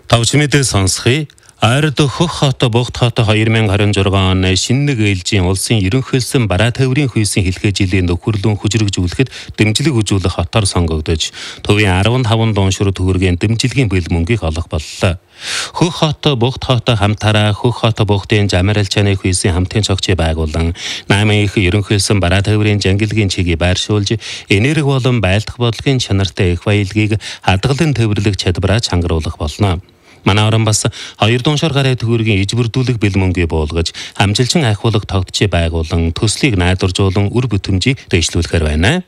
Тавчмэдээ сонсхий. Ойрд хөх хот богд хот 2026 оны шинэ ээлжийн улсын ерөнхийлсөн бараа тээврийн хүйсийн хэлхээ жилийн нөхөрлөн хүчрэгжүүлэхэд дэмжлэг үзүүлэх хотоор сонгогдож, төвийн 15 дууншруу төгрөгийн дэмжлэгийн бэл мөнгийг олох боллоо. Хөх хот богд хот хамтараа хөх хот богдын замралчааны хүйсийн хамтын цогцыг байгуулан 8 их ерөнхийлсөн бараа тээврийн жангилгийн чигийг байршуулж, энерги болон байлдах бодлогын чанартай их баялагийг хадгалан тээвэрлэх чадвараа чангаруулах болно. Манай орон бас 2 дууншаар гараа төгрөгийн ижбэрдүүлэх бэл мөнгийг буулгаж, хамжилчин ахиулах тогтцыг байгуулан төслийг найдваржуулан үр бүтэмжийг дэвшлүүлэхээр байна.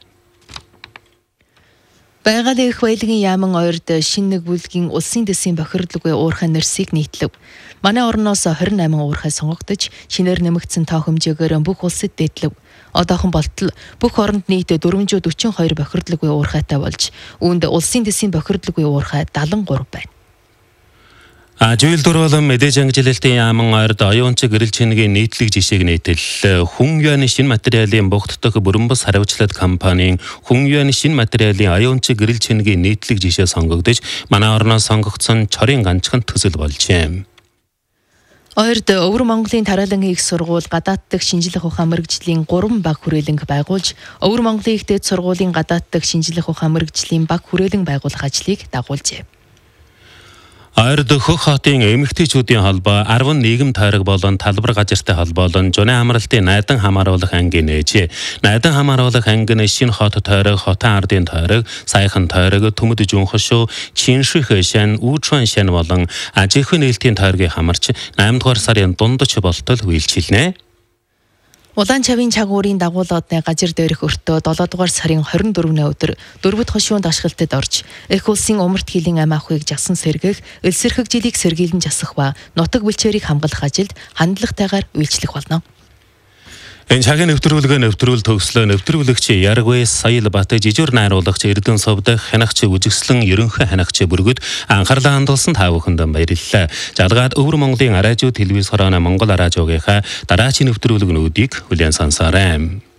Байгалийн их баялагын яаман ойрд шинэ бүлгийн улсын дэсийн бохирдлогын уурхай нэрсийг нийтлэв. Манай орноос 28 уурхай сонгогдож, шинээр нэмэгдсэн тоо хэмжээгээр бүх улсад дэтлэв. Одоохон болтол бүх оронд нийт 442 бохирдлогын уурхайтай болж, үүнд улсын дэсийн бохирдлогын уурхай 73 байна. Ажил дөрвөлөн мэдээж ангилалтын яаман ойрд оюунч гэрэл чингийн нийтлэг жишээг нийтэл хүн юаны шинэ материалын богддог бүрэн бус хариуцлага компанийн хүн юаны шинэ материалын оюунч гэрэл чингийн нийтлэг жишээ сонгогдож, манай орноос сонгогдсон чорын ганцхан төсөл болжээ. Ойрд Өвөр Монголын тариалангийн их сургууль гадаад дахь шинжлэх ухаан мэргэжлийн 3 баг хүрээлэнг байгуулж, Өвөр Монголын их дээд сургуулийн гадаад дахь шинжлэх ухаан мэргэжлийн баг хүрээлэн байгуулах ажлыг дагуулжээ. Ойрд хөх хотын эмэгтэйчүүдийн холбоо 11 тойрог болон талбар газартай холбоолон жуны амралтын найдан хамааруулах ангийн нээжээ. Найдан хамааруулах анги нь шинэ хот тойрог, хотын ардын тойрог, саяхан тойрог, төмөд жүнхшүү, чинших шан, үүчвэн шан болон ажихын нээлтийн тойргийг хамарч 8 дугаар сарын дундч болтол үйлчилнэ. Улаан чавын чагуурын дагуулгын газар дээрх өртөө 7 дугаар сарын 24-ний өдөр дөрвөд хошуунд ашиглалтад орж, их улсын умарт хилийн ам ахуйг жасан сэргэх, элсэрхэг жилийг сэргийлэн жасах ба нутаг бүлчээрийг хамгаалах ажилд хандлагатайгаар үйлчлэх болно. Энэ цагийн нэвтрүүлэг төгслөө нэвтрүүлэгч Яргвэ Саял Бат жижигэр найруулагч Эрдэнэ Совдох хянагч үжигслэн ерөнхий хянагч бүргэд анхаарлаа хандуулсан та бүхэнд баярлалаа. Жалгаад Өвөр Монголын радио телевиз хорооны Монгол радиогийнхаа дараагийн нэвтрүүлэгнүүдийг хүлээн сонсоорой.